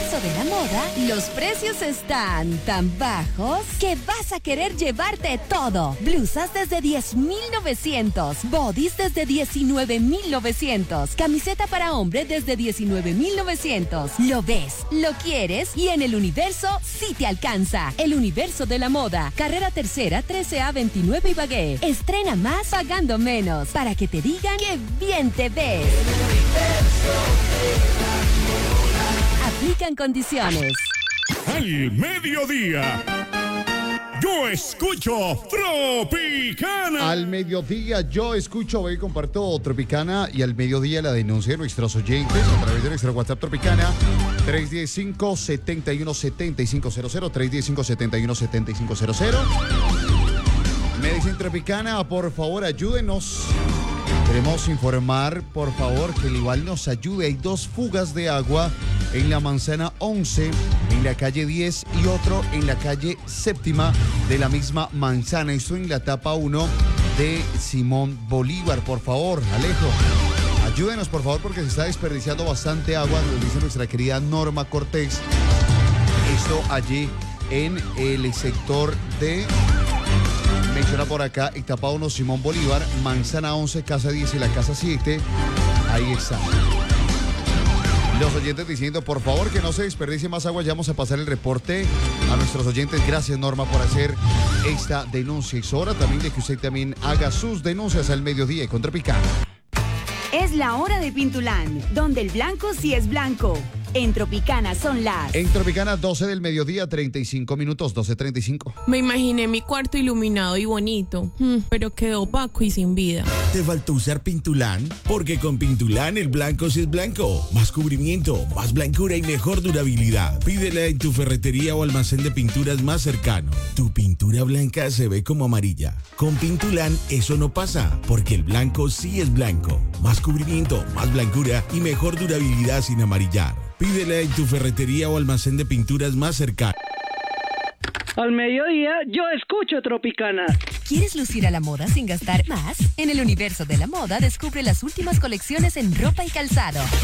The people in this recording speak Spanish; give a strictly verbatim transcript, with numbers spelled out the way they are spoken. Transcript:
universo de la moda, los precios están tan bajos que vas a querer llevarte todo. Blusas desde diez mil novecientos, bodys desde diecinueve mil novecientos, camiseta para hombre desde diecinueve mil novecientos. Lo ves, lo quieres y en el universo sí te alcanza. El universo de la moda, carrera tercera, trece A veintinueve Ibagué. Estrena más pagando menos para que te digan que bien te ves. Aplican condiciones. Al mediodía, yo escucho Tropicana. Al mediodía yo escucho, hoy comparto Tropicana y al mediodía la denuncia de nuestros oyentes a través de nuestro WhatsApp Tropicana tres uno cinco, siete uno siete cinco cero cero, tres uno cinco, siete uno siete cinco cero cero. Me dicen Tropicana, por favor ayúdenos. Queremos informar, por favor, que el Igual nos ayude. Hay dos fugas de agua en la manzana once, en la calle diez y otro en la calle séptima de la misma manzana. Esto en la etapa uno de Simón Bolívar. Por favor, Alejo, ayúdenos, por favor, porque se está desperdiciando bastante agua, nos dice nuestra querida Norma Cortés. Esto allí en el sector de... Menciona por acá, etapa uno, Simón Bolívar, manzana once, casa diez y la casa siete. Ahí está. Los oyentes diciendo, por favor, que no se desperdicie más agua. Ya vamos a pasar el reporte a nuestros oyentes. Gracias, Norma, por hacer esta denuncia. Es hora también de que usted también haga sus denuncias al mediodía con Tropicana. Es la hora de Pintulán, donde el blanco sí es blanco. En Tropicana son las... En Tropicana, doce del mediodía, treinta y cinco minutos, doce treinta y cinco. Me imaginé mi cuarto iluminado y bonito, pero quedó opaco y sin vida. ¿Te faltó usar Pintulán? Porque con Pintulán el blanco sí es blanco. Más cubrimiento, más blancura y mejor durabilidad. Pídela en tu ferretería o almacén de pinturas más cercano. Tu pintura blanca se ve como amarilla. Con Pintulán eso no pasa, porque el blanco sí es blanco. Más cubrimiento, más blancura y mejor durabilidad sin amarillar. Pídela en tu ferretería o almacén de pinturas más cercano. Al mediodía, yo escucho Tropicana. ¿Quieres lucir a la moda sin gastar más? En el universo de la moda, descubre las últimas colecciones en ropa y calzado.